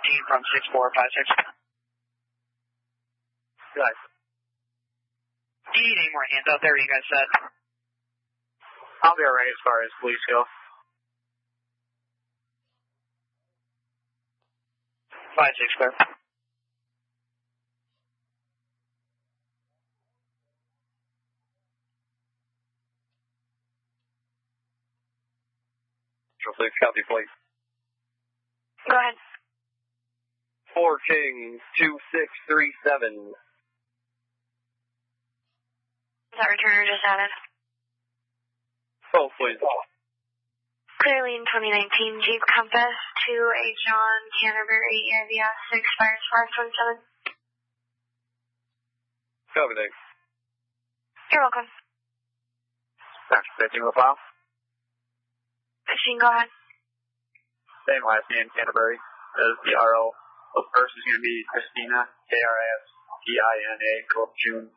2019 from 6456. Good. Do you need any more hands out there, you guys said? I'll be alright as far as police go. 5-6 clear. Please copy, please. Go ahead. 4 King 2637. Is that returner just added? Oh, please. Clearly in 2019 Jeep Compass to a John Canterbury AVS 6 fires 527. Copy, thanks. You're welcome. Dr. 15 with the file. 15, go ahead. Same last name, Canterbury. As the RO. The first is going to be Christina, Kristina, June